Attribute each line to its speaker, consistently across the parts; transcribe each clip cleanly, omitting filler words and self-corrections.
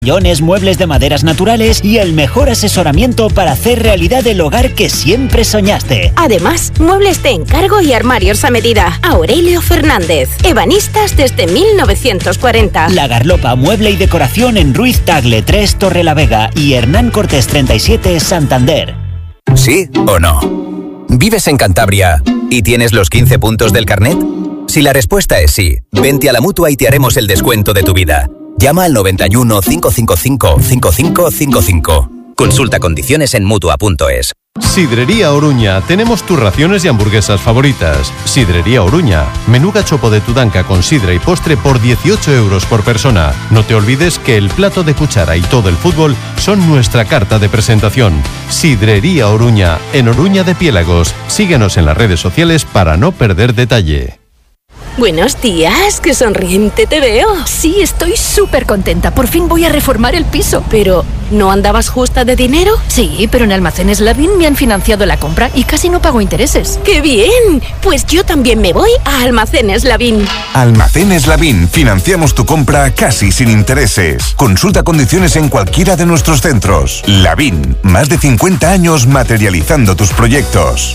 Speaker 1: Sillones, muebles de maderas naturales y el mejor asesoramiento para hacer realidad el hogar que siempre soñaste.
Speaker 2: Además, muebles de encargo y armarios a medida. Aurelio Fernández. Ebanistas desde 1940.
Speaker 1: La Garlopa, mueble y decoración en Ruiz Tagle 3, Torrelavega y Hernán Cortés 37, Santander.
Speaker 3: ¿Sí o no? ¿Vives en Cantabria y tienes los 15 puntos del carnet? Si la respuesta es sí, vente a la Mutua y te haremos el descuento de tu vida. Llama al 91 555 5555. Consulta condiciones en Mutua.es.
Speaker 4: Sidrería Oruña. Tenemos tus raciones y hamburguesas favoritas. Sidrería Oruña. Menú gachopo de Tudanca con sidra y postre por 18 euros por persona. No te olvides que el plato de cuchara y todo el fútbol son nuestra carta de presentación. Sidrería Oruña. En Oruña de Piélagos. Síguenos en las redes sociales para no perder detalle.
Speaker 2: Buenos días, qué sonriente te veo.
Speaker 5: Sí, estoy súper contenta. Por fin voy a reformar el piso.
Speaker 2: Pero, ¿no andabas justa de dinero?
Speaker 5: Sí, pero en Almacenes Lavín me han financiado la compra y casi no pago intereses.
Speaker 2: ¡Qué bien! Pues yo también me voy a Almacenes Lavín.
Speaker 6: Almacenes Lavín. Financiamos tu compra casi sin intereses. Consulta condiciones en cualquiera de nuestros centros. Lavín. Más de 50 años materializando tus proyectos.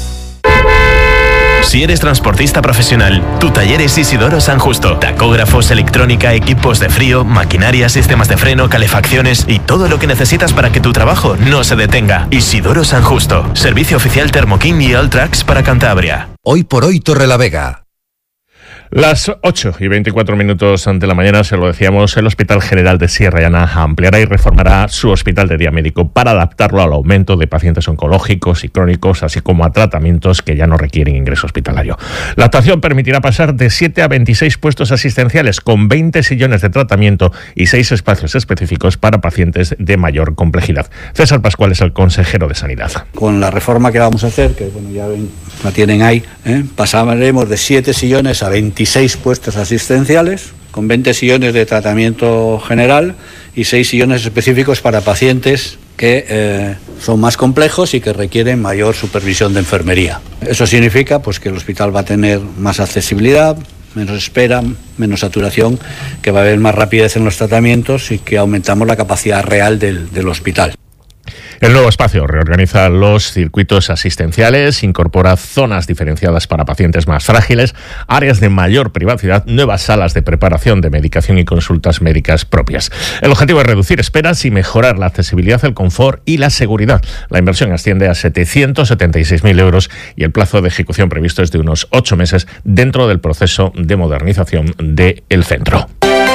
Speaker 7: Si eres transportista profesional, tu taller es Isidoro San Justo. Tacógrafos, electrónica, equipos de frío, maquinaria, sistemas de freno, calefacciones y todo lo que necesitas para que tu trabajo no se detenga. Isidoro San Justo. Servicio oficial Thermoking y Alltrax para Cantabria.
Speaker 3: Hoy por hoy Torrelavega.
Speaker 8: Las 8:24 ante la mañana, se lo decíamos, el Hospital General de Sierra Llana ampliará y reformará su hospital de día médico para adaptarlo al aumento de pacientes oncológicos y crónicos, así como a tratamientos que ya no requieren ingreso hospitalario. La actuación permitirá pasar de 7 a 26 puestos asistenciales con 20 sillones de tratamiento y 6 espacios específicos para pacientes de mayor complejidad. César Pascual es el consejero de Sanidad.
Speaker 9: Con la reforma que vamos a hacer, que bueno, ya ven, la tienen ahí, pasaremos de 7 sillones a 26 puestos asistenciales, con 20 sillones de tratamiento general y 6 sillones específicos para pacientes que son más complejos y que requieren mayor supervisión de enfermería. Eso significa pues, que el hospital va a tener más accesibilidad, menos espera, menos saturación, que va a haber más rapidez en los tratamientos y que aumentamos la capacidad real del hospital.
Speaker 8: El nuevo espacio reorganiza los circuitos asistenciales, incorpora zonas diferenciadas para pacientes más frágiles, áreas de mayor privacidad, nuevas salas de preparación de medicación y consultas médicas propias. El objetivo es reducir esperas y mejorar la accesibilidad, el confort y la seguridad. La inversión asciende a 776.000 euros y el plazo de ejecución previsto es de unos 8 meses dentro del proceso de modernización del centro.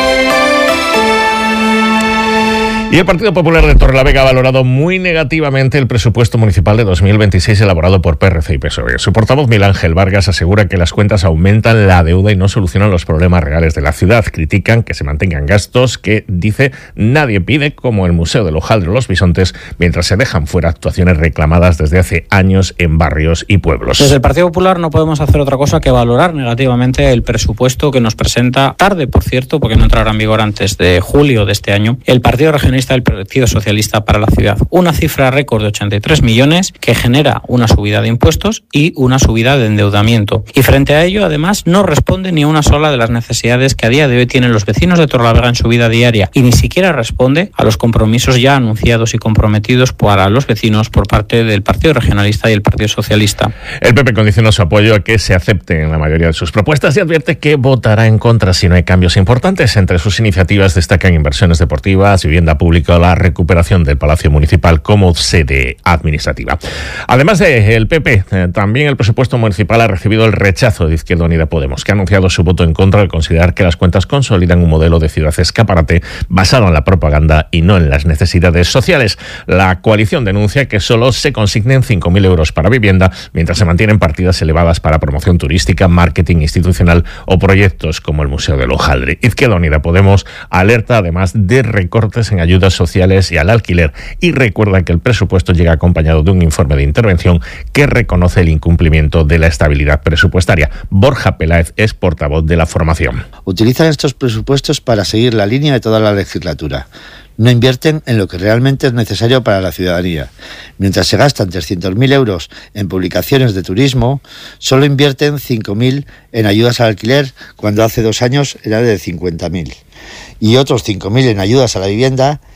Speaker 8: Y el Partido Popular de Torrelavega ha valorado muy negativamente el presupuesto municipal de 2026 elaborado por PRC y PSOE. Su portavoz Miguel Ángel Vargas asegura que las cuentas aumentan la deuda y no solucionan los problemas reales de la ciudad. Critican que se mantengan gastos que, dice, nadie pide, como el Museo del Hojaldre o Los Bisontes, mientras se dejan fuera actuaciones reclamadas desde hace años en barrios y pueblos.
Speaker 10: Desde el Partido Popular no podemos hacer otra cosa que valorar negativamente el presupuesto que nos presenta, tarde por cierto, porque no entrará en vigor antes de julio de este año, el Partido Regionalista del Partido Socialista para la ciudad. Una cifra récord de 83 millones que genera una subida de impuestos y una subida de endeudamiento. Y frente a ello, además, no responde ni a una sola de las necesidades que a día de hoy tienen los vecinos de Torrelavega en su vida diaria y ni siquiera responde a los compromisos ya anunciados y comprometidos para los vecinos por parte del Partido Regionalista y el Partido Socialista.
Speaker 8: El PP condiciona su apoyo a que se acepten la mayoría de sus propuestas y advierte que votará en contra si no hay cambios importantes. Entre sus iniciativas destacan inversiones deportivas, vivienda pública, la recuperación del Palacio Municipal como sede administrativa. Además del PP, también el presupuesto municipal ha recibido el rechazo de Izquierda Unida Podemos, que ha anunciado su voto en contra al considerar que las cuentas consolidan un modelo de ciudad escaparate basado en la propaganda y no en las necesidades sociales. La coalición denuncia que solo se consignen 5.000 euros para vivienda, mientras se mantienen partidas elevadas para promoción turística, marketing institucional o proyectos como el Museo del Hojaldre. Izquierda Unida Podemos alerta además de recortes en ayudas sociales y al alquiler y recuerda que el presupuesto llega acompañado de un informe de intervención que reconoce el incumplimiento de la estabilidad presupuestaria. Borja Peláez es portavoz de la formación.
Speaker 11: Utilizan estos presupuestos para seguir la línea de toda la legislatura. No invierten en lo que realmente es necesario para la ciudadanía. Mientras se gastan 300.000 euros en publicaciones de turismo, solo invierten 5.000 en ayudas al alquiler, cuando hace 2 años era de 50.000. Y otros 5.000 en ayudas a la vivienda,